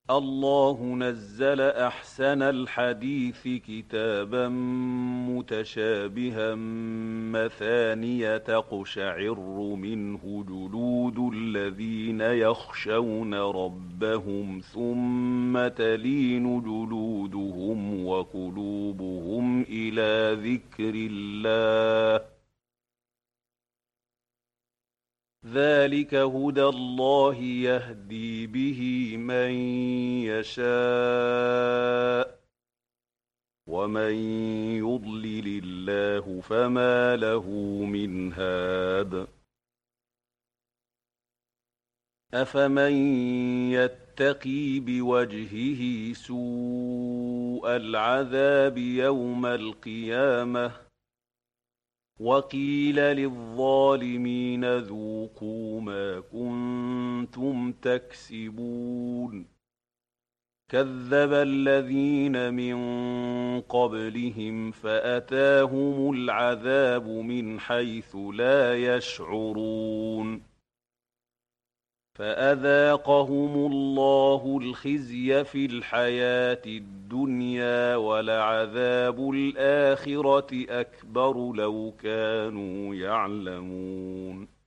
الله نزل أحسن الحديث كتابا متشابها مثانية تقشعر منه جلود الذين يخشون ربهم ثم تلين جلودهم وقلوبهم إلى ذكر الله ذلك هدى الله يهدي به من يشاء ومن يضلل الله فما له من هاد أفمن يتقي بوجهه سوء العذاب يوم القيامة وقيل للظالمين ذوقوا ما كنتم تكسبون كذب الذين من قبلهم فأتاهم العذاب من حيث لا يشعرون فأذاقهم الله الخزي في الحياة الدنيا ولعذاب الآخرة أكبر لو كانوا يعلمون